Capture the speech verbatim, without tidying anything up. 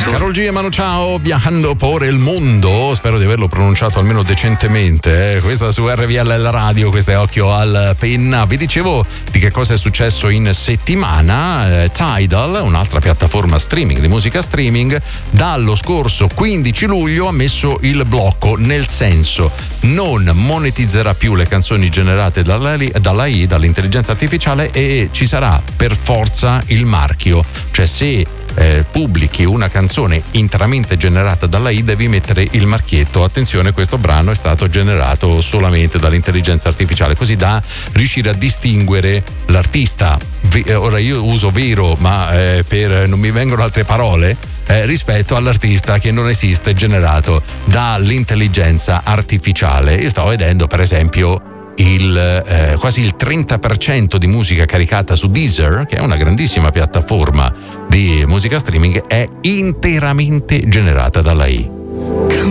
Karol G e Manu Chao, Viajando por el Mundo, spero di averlo pronunciato almeno decentemente, eh. Questa su R V L Radio, questo è Occhio al Penna. Vi dicevo di che cosa è successo in settimana. eh, Tidal, un'altra piattaforma streaming di musica streaming, dallo scorso quindici luglio ha messo il blocco, nel senso non monetizzerà più le canzoni generate dalla, dalla I, dall'intelligenza artificiale, e ci sarà per forza il marchio, cioè se Eh, pubblichi una canzone interamente generata dalla I devi mettere il marchietto: attenzione, questo brano è stato generato solamente dall'intelligenza artificiale, così da riuscire a distinguere l'artista, eh, ora io uso vero ma eh, per non mi vengono altre parole, eh, rispetto all'artista che non esiste, generato dall'intelligenza artificiale. Io stavo vedendo per esempio il eh, quasi il trenta per cento di musica caricata su Deezer, che è una grandissima piattaforma di musica streaming, è interamente generata dalla I.